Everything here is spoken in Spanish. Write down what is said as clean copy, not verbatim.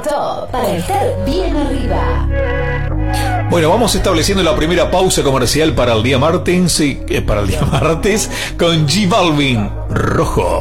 Top para estar bien arriba. Bueno, vamos estableciendo la primera pausa comercial para el día martes, para el día martes con J Balvin, Rojo.